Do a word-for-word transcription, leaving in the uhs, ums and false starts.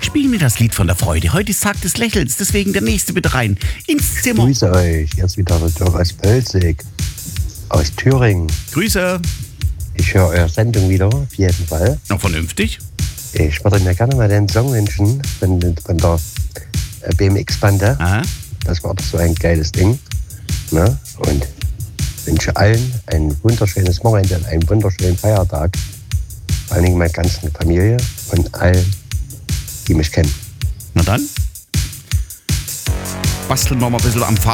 Spiel mir das Lied von der Freude. Heute ist Tag des Lächelns, deswegen der nächste bitte rein. Ins Zimmer. Grüße euch, jetzt wieder der Dirk aus Pölzig, aus Thüringen. Grüße. Ich höre eure Sendung wieder, auf jeden Fall. Noch vernünftig. Ich würde mir gerne mal den Song wünschen von, von der B M X-Bande. Aha. Das war doch so ein geiles Ding. Ne? Und wünsche allen ein wunderschönes Wochenende und einen wunderschönen Feiertag. Vor allen Dingen meiner ganzen Familie und allen, die mich kennen. Na dann. Basteln wir mal ein bisschen am Fahrrad.